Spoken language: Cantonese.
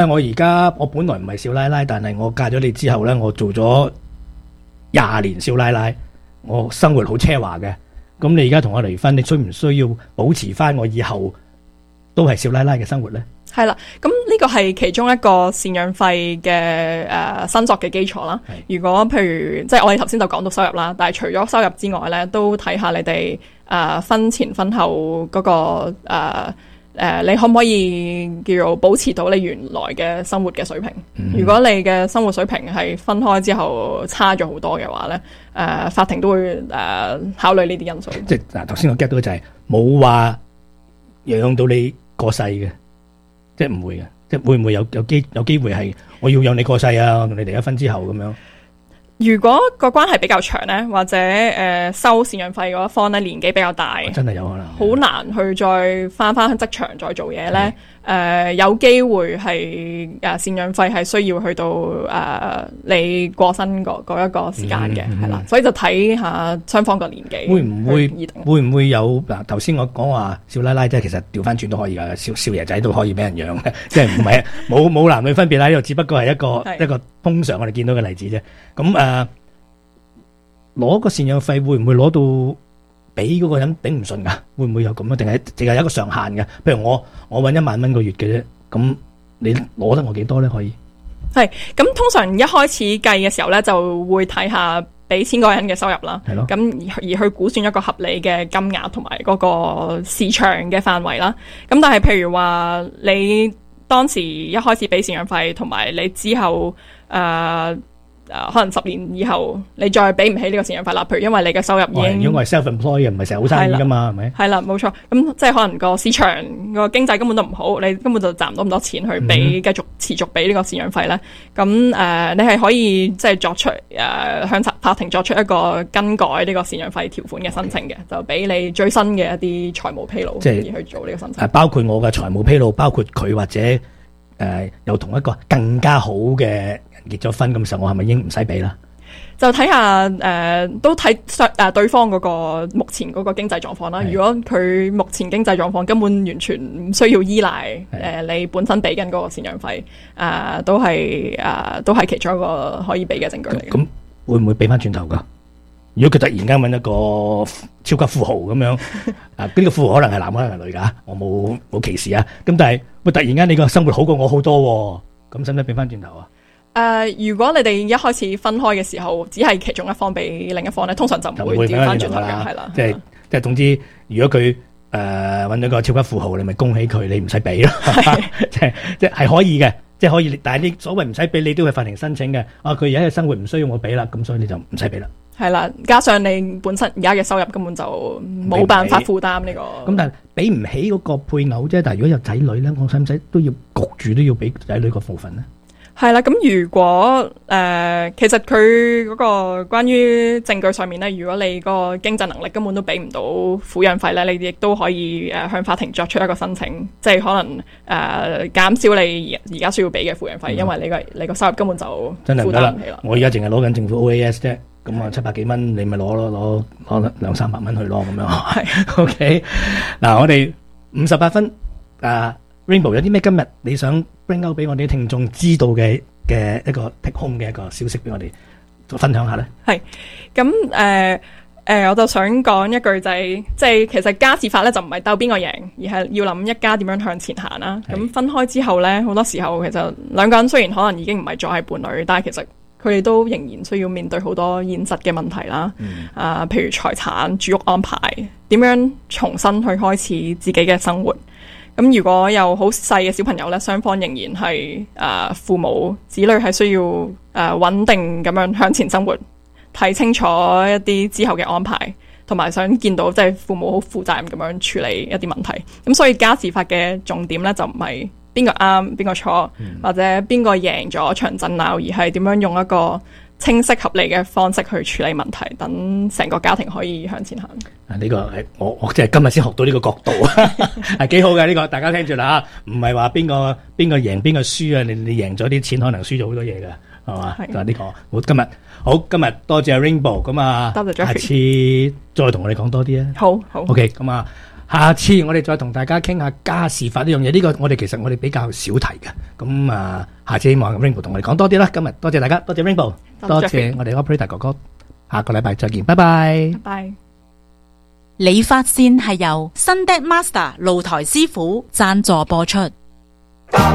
我本來唔係少奶奶，但係我嫁咗你之後咧，我做咗20年少奶奶，我生活好奢華嘅。咁你而家同我離婚，你需唔需要保持翻我以後都係少奶奶嘅生活咧？ 係啦，咁呢個係其中一個贍養費嘅申索嘅基礎啦。如果譬如即係我哋頭先就講到收入啦，但係除咗收入之外咧，都睇下你哋婚前婚後嗰個你可唔可以叫做保持到你原來嘅生活嘅水平？如果你嘅生活水平係分開之後差咗好多嘅話咧，法庭都會考慮呢啲因素。 即係嗱，頭先我 get 到就係冇話養到你過世嘅。即係唔會嘅，即係會唔會有機會係我要養你過世啊？同你離咗婚之後咁樣。 如果個關係比較長咧，或者收贍養費嗰一方咧年紀比較大， 真係有可能， 好難去再翻職場再做嘢咧。有機會係贍養費係需要去到你過身嗰一個時間嘅，係啦。所以就睇下雙方個年紀會唔會有嗱？頭先我講話少奶奶即係其實調翻轉都可以㗎，少爺仔都可以俾人養嘅，即係唔係冇男女分別啦。呢度只不過係一個通常我哋見到嘅例子啫。咁攞個贍養費會唔會攞到俾嗰個人頂唔順㗎？會唔會有咁啊？定係淨係有一個上限嘅？譬如我揾1萬蚊個月嘅啫，咁你攞得我幾多咧？可以係咁，通常一開始計嘅時候咧，就會睇下俾錢嗰個人嘅收入啦。係咯。咁而去估算一個合理嘅金額同埋嗰個市場嘅範圍啦。咁但係譬如話你當時一開始俾贍養費，同埋你之後可能10年以後你再俾唔起呢個贍養費啦，譬如因為你嘅收入已經， 因為 self-employed 嘅唔係成日好生意噶嘛，係咪？係啦，冇錯。咁即係可能個市場個經濟根本都唔好，你根本就賺唔到咁多錢去俾繼續持續俾呢個贍養費咧。咁你係可以即係作出向法庭作出一個更改呢個贍養費條款嘅申請嘅，就俾你最新嘅一啲財務披露而去做呢個申請。 包括我嘅財務披露，包括佢或者又同一個更加好嘅結咗婚咁時候，我係咪應唔使俾啦？ 就睇下都睇對方嗰個目前嗰個經濟狀況啦。如果佢目前經濟狀況根本完全唔需要依賴你本身俾緊嗰個贍養費，都係其中一個可以俾嘅證據嚟嘅。 咁會唔會俾翻轉頭噶？如果佢突然間揾一個超級富豪咁樣，呢個富豪可能係男可能係女噶，我冇歧視啊。咁但係突然間你個生活好過我好多，咁使唔使俾翻轉頭啊？ 如果你哋一開始分開嘅時候，只係其中一方俾另一方咧，通常就唔會調翻轉頭嘅，係啦。即係總之，如果佢揾咗個超級富豪，你咪恭喜佢，你唔使俾咯。即係可以嘅，即係可以。但係你所謂唔使俾，你都去法庭申請嘅。佢而家嘅生活唔需要我俾啦，咁所以你就唔使俾啦。係啦，加上你本身而家嘅收入根本就冇辦法負擔呢個。 咁但係俾唔起嗰個配偶啫。但係如果有仔女咧，我使唔使都要焗住都要俾仔女個部分咧？ 係啦，咁如果其實佢嗰個關於證據上面咧，如果你個經濟能力根本都俾唔到撫養費咧，你亦都可以向法庭作出一個申請，即係可能減少你而家需要俾嘅撫養費，因為你個收入根本就負擔唔起啦。 我而家淨係攞緊政府 OAS 啫，咁啊700幾蚊，你咪攞200-300蚊去攞咁樣。係 OK， 嗱我哋58分Rainbow 有啲咩今日你想 bring out 俾我哋啲聽眾知道嘅一個 take home 嘅一個消息俾我哋分享下咧？係咁我就想講一句就係，即係其實家事法咧就唔係鬥邊個贏，而係要諗一家點樣向前行啦。咁分開之後咧，好多時候其實兩個人雖然可能已經唔係再係伴侶，但係其實佢哋都仍然需要面對好多現實嘅問題啦。譬如財產、住屋安排，點樣重新去開始自己嘅生活。咁如果有好細嘅小朋友咧，雙方仍然係父母子女係需要穩定咁樣向前生活，睇清楚一啲之後嘅安排，同埋想見到即係父母好負責任咁樣處理一啲問題。咁所以家事法嘅重點咧就唔係邊個啱邊個錯，或者邊個贏咗場爭拗，而係點樣用一個清晰合理嘅方式去處理問題，等成個家庭可以向前行。 呢個係我即係今日先學到呢個角度，係幾好嘅呢個，大家聽住啦吓，唔係話邊個贏邊個輸啊，你贏咗啲錢，可能輸咗好多嘢㗎，係嘛？就係呢個。今日多謝 Rainbow，咁啊，下次再同我哋講多啲啊。好 OK， 咁啊。 下次我哋再同大家傾下家事法呢樣嘢，呢個我哋其實我哋比較少提嘅。咁啊，下次希望 Rainbow 同我哋講多啲啦。今日多謝大家，多謝 Rainbow， 多謝我哋 Operator 哥哥，下個禮拜再見，拜拜。 拜拜。 理髮線係由新 Deck Master 露台師傅贊助播出。